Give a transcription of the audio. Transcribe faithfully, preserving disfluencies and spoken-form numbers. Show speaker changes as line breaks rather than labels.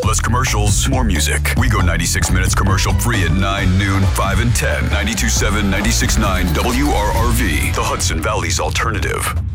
Less commercials, more music. We go ninety-six minutes commercial free at nine, noon, five, and ten. ninety-two point seven, ninety-six point nine W R R V, the Hudson Valley's alternative.